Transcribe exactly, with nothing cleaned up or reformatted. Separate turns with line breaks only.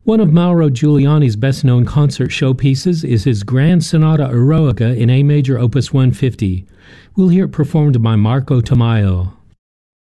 One of Mauro Giuliani's best-known concert showpieces is his Grand Sonata Eroica in A major opus one fifty. We'll hear it performed by Marco Tamayo.